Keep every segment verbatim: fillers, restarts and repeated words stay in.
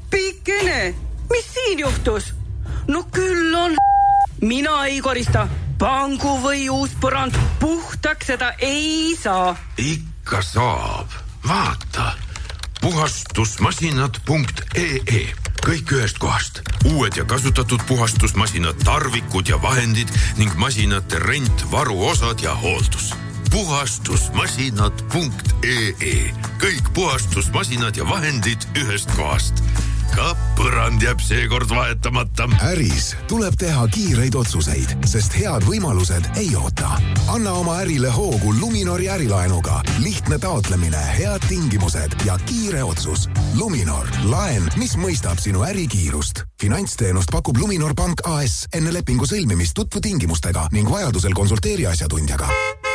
Appikene, mis siin juhtus? No küll on mina ei korista. Pangu või uus põrand puhtaks seda ei saa. Ikka saab. Vaata. puhastusmasinad punkt ee. Kõik ühest kohast. Uued ja kasutatud puhastusmasinad, tarvikud ja vahendid ning masinate rent, varuosad ja hooldus. puhastusmasinad punkt ee. Kõik puhastusmasinad ja vahendid ühest kohast. Ka põrand jääb seekord vahetamata. Äris tuleb teha kiireid otsuseid, sest head võimalused ei oota. Anna oma ärile hoogu Luminori ärilaenuga. Lihtne taotlemine, head tingimused ja kiire otsus. Luminor, laen, mis mõistab sinu ärikiirust. Finantsteenust pakub Luminor Pank A S. Enne lepingu sõlmimist tutvu tingimustega ning vajadusel konsulteeri asjatundjaga.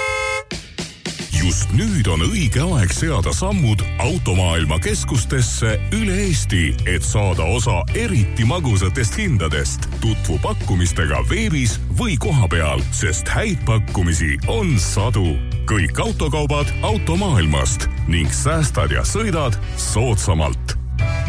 Just nüüd on õige aeg seada sammud automaailma keskustesse üle Eesti, et saada osa eriti magusatest hindadest. Tutvu pakkumistega veebis või kohapeal, sest häid pakkumisi on sadu. Kõik autokaubad automaailmast ning säästad ja sõidad soodsamalt.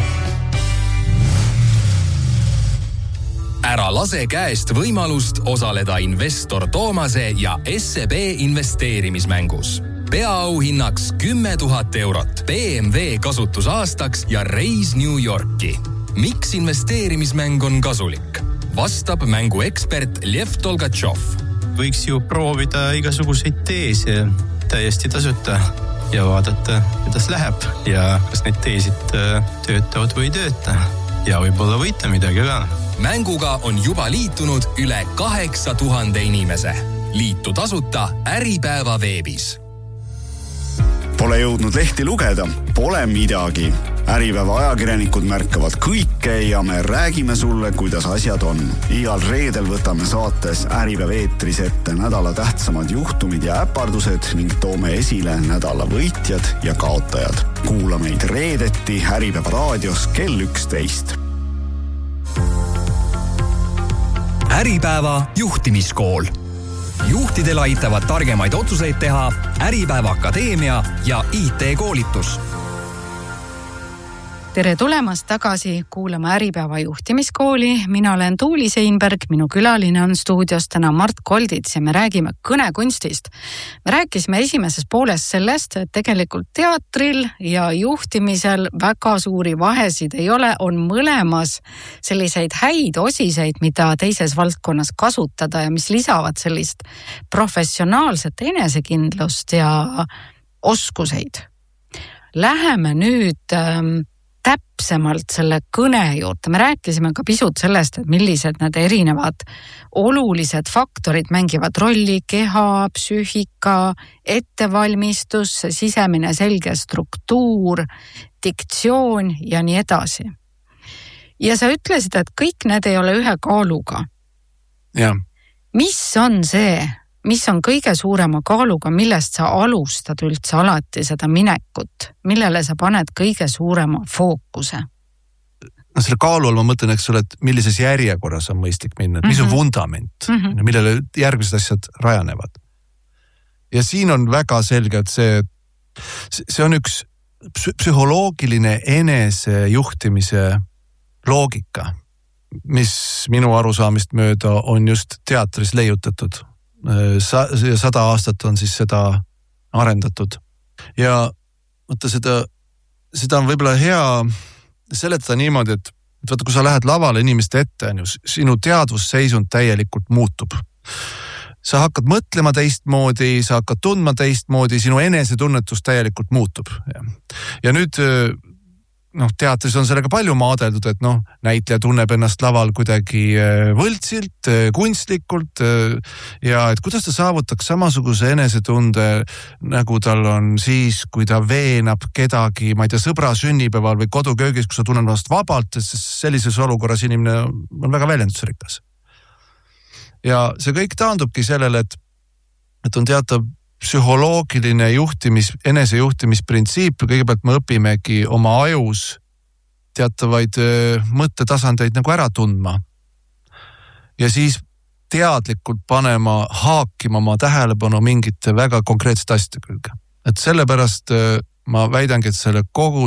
Ära lase käest võimalust osaleda investor Toomase ja S E B investeerimismängus. Peaauhinnaks kümme tuhat eurot, B M W kasutusaastaks ja reis New Yorki. Miks investeerimismäng on kasulik? Vastab mängu ekspert Lev Tolgatšov. Võiks ju proovida igasuguseid teese täiesti tasuta ja vaadata, kuidas läheb ja kas need teesid töötavad või ei tööta. Ja võib-olla võita midagi ka. Mänguga on juba liitunud üle kaheksa tuhande inimese. Liitu tasuta Äripäeva veebis. Pole jõudnud lehti lugeda? Pole midagi. Äripäeva ajakirjanikud märkavad kõike ja me räägime sulle, kuidas asjad on. Igal reedel võtame saates Äripäeva eetris ette nädala tähtsamad juhtumid ja äpardused ning toome esile nädala võitjad ja kaotajad. Kuula meid reedeti Äripäeva raadios kell üksteist. Äripäeva juhtimiskool. Juhtidel aitavad targemaid otsuseid teha Äripäeva Akadeemia ja I T-koolitus. Tere tulemast tagasi kuulama Äripäeva juhtimiskooli. Mina olen Tuuli Seinberg, minu külaline on stuudios täna Mart Koldits ja me räägime kõnekunstist. Me rääkisime esimeses pooles sellest, et tegelikult teatril ja juhtimisel väga suuri vahesid ei ole, on mõlemas selliseid häid osiseid, mida teises valdkonnas kasutada ja mis lisavad sellist professionaalset enesekindlust ja oskuseid. Läheme nüüd ähm, täpsemalt selle kõne juurde. Me rääkisime ka pisut sellest, et millised need erinevad olulised faktorid mängivad rolli, keha, psüühika, ettevalmistus, sisemine selge struktuur, diktsioon ja nii edasi. Ja sa ütlesid, et kõik need ei ole ühe kaaluga. Ja. Mis on see, mis on kõige suurema kaaluga, millest sa alustad üldse alati seda minekut? Millele sa paned kõige suurema fookuse? No selle kaalu all ma mõtlen, eks ole, et millises järjekorras on mõistlik minna, et mis on vundament, mm -hmm. millele järgmised asjad rajanevad. Ja siin on väga selge, et see, see on üks psühholoogiline enesejuhtimise loogika, mis minu arusaamist mööda on just teatris leiutatud. Sa, sada aastat on siis seda arendatud. Ja mõtta seda, seda on võib-olla hea seletada niimoodi, et, et vaata, kui sa lähed lavale inimeste ette, sinu teadvusseisund täielikult muutub. Sa hakkad mõtlema teistmoodi, sa hakkad tundma teistmoodi, sinu enesetunnetus täielikult muutub. Ja, ja nüüd noh, teatris on sellega palju maadeldud, et noh, näitleja tunneb ennast laval kuidagi võltsilt, kunstlikult ja et kuidas ta saavutaks samasuguse enesetunde, nagu tal on siis, kui ta veenab kedagi, ma ei tea, sõbra sünnipäeval või koduköögis, kus sa tunned ennast vabalt, sest sellises olukorras inimene on väga väljendusrikas. Ja see kõik taandubki sellele, et, et on teatav psühholoogiline juhtimis, enesejuhtimisprintsiip. Kõigepealt me õpimegi oma ajus teatavaid mõttetasandeid nagu ära tundma. Ja siis teadlikult panema, haakima oma tähelepanu mingite väga konkreetsete asjade külge. Et sellepärast ma väidangi, et selle kogu